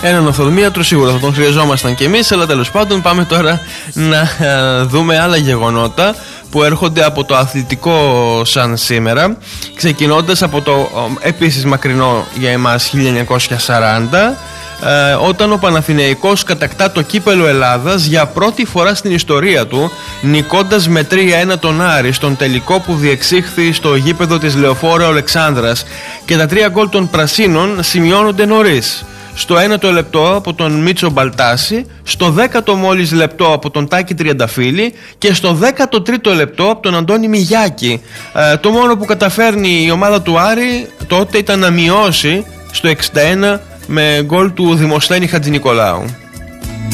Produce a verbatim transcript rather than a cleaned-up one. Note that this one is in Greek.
Έναν οφθαλμίατρο σίγουρα θα τον χρειαζόμασταν κι εμείς, αλλά τέλος πάντων πάμε τώρα να δούμε άλλα γεγονότα που έρχονται από το αθλητικό σαν σήμερα, ξεκινώντας από το επίσης μακρινό για εμάς χίλια εννιακόσια σαράντα, ε, όταν ο Παναθηναϊκός κατακτά το κύπελο Ελλάδας για πρώτη φορά στην ιστορία του, νικώντας με τρία ένα τον Άρη στον τελικό που διεξήχθη στο γήπεδο της Λεωφόρου Αλεξάνδρας, και τα τρία γκολ των Πρασίνων σημειώνονται νωρίς. Στο ένατο λεπτό από τον Μίτσο Μπαλτάση, στο δέκατο μόλις λεπτό από τον Τάκη Τριανταφύλη και στο δέκατο τρίτο λεπτό από τον Αντώνη Μιγιάκη. Ε, το μόνο που καταφέρνει η ομάδα του Άρη τότε ήταν να μειώσει στο εξήντα ένα με γκολ του Δημοσθένη Χατζηνικολάου.